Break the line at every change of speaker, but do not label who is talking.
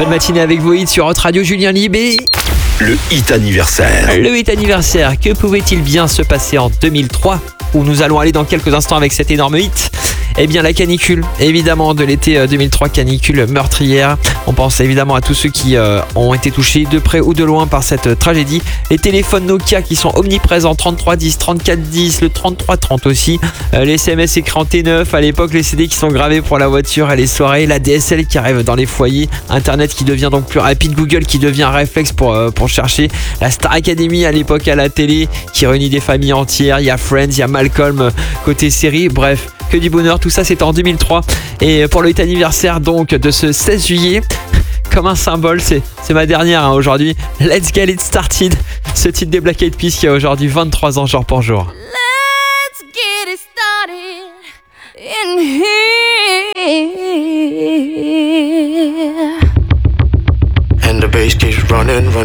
Bonne matinée avec vos hits sur Hot Radio, Julien Libé.
Le hit anniversaire.
Le hit anniversaire, que pouvait-il bien se passer en 2003 où nous allons aller dans quelques instants avec cet énorme hit? Eh bien la canicule, évidemment de l'été 2003, canicule meurtrière. On pense évidemment à tous ceux qui ont été touchés de près ou de loin par cette tragédie. Les téléphones Nokia qui sont omniprésents, 3310, 3410, le 3330 aussi. Les SMS écrits en T9, à l'époque les CD qui sont gravés pour la voiture et les soirées. La DSL qui arrive dans les foyers. Internet qui devient donc plus rapide. Google qui devient un réflexe pour chercher. La Star Academy à l'époque à la télé qui réunit des familles entières. Il y a Friends, il y a Malcolm côté série. Bref, que du bonheur. Tout ça c'était en 2003. Et pour le hit anniversaire donc de ce 16 juillet, comme un symbole, c'est ma dernière aujourd'hui. Let's Get It Started, ce titre des Black Eyed Peas qui a aujourd'hui 23 ans jour pour jour.
Let's get it started in here.
And the bass keeps running.